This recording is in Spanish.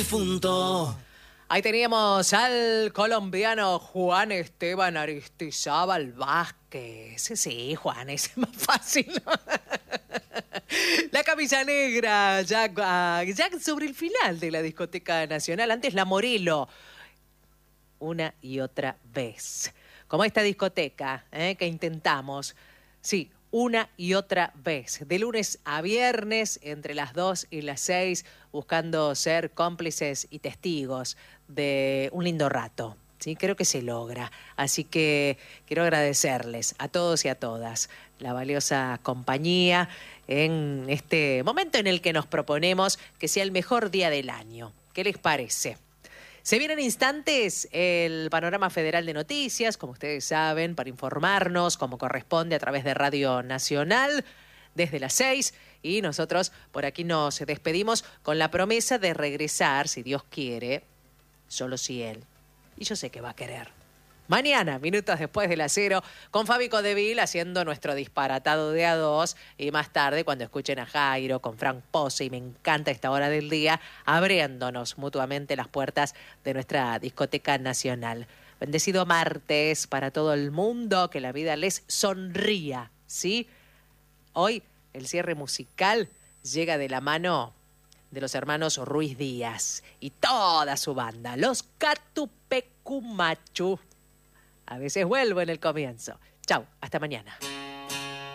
difunto. Ahí teníamos al colombiano Juan Esteban Aristizábal Vázquez. Sí, Juan, ese es más fácil. La camisa negra, ya sobre el final de la discoteca nacional. Antes la Morelo. Una y otra vez. Como esta discoteca que intentamos. Sí, una y otra vez. De lunes a viernes, entre las 2 y las 6, buscando ser cómplices y testigos de un lindo rato. ¿Sí? Creo que se logra. Así que quiero agradecerles a todos y a todas la valiosa compañía en este momento en el que nos proponemos que sea el mejor día del año. ¿Qué les parece? Se vienen instantes el panorama federal de noticias, como ustedes saben, para informarnos como corresponde a través de Radio Nacional desde las 6. Y nosotros por aquí nos despedimos con la promesa de regresar, si Dios quiere, solo si Él. Y yo sé que va a querer. Mañana, minutos después de las 0, con Fabi Codevil haciendo nuestro disparatado de A2. Y más tarde, cuando escuchen a Jairo con Frank Pose, y me encanta esta hora del día, abriéndonos mutuamente las puertas de nuestra discoteca nacional. Bendecido martes para todo el mundo, que la vida les sonría, ¿sí? Hoy el cierre musical llega de la mano de los hermanos Ruiz Díaz y toda su banda, los Catupecumachu. A veces vuelvo en el comienzo. Chau, hasta mañana.